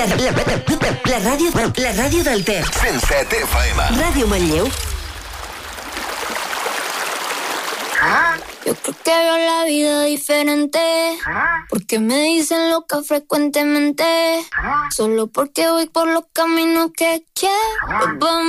La ràdio del Ter. 107 FM. Ràdio Manlleu. Yo creo que veo la vida diferente, porque me dicen loca frecuentemente, solo porque voy por los caminos que quiero.